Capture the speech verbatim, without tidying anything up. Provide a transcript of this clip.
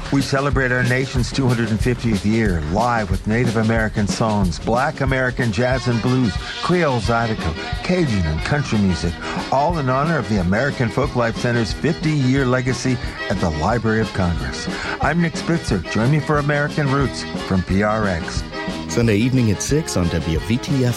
We celebrate our nation's two hundred fiftieth year live with Native American songs, Black American jazz and blues, Creole Zydeco, Cajun and country music, all in honor of the American Folklife Center's fifty-year legacy at the Library of Congress. I'm Nick Spitzer. Join me for American Roots from P R X. Sunday evening at six on W V T F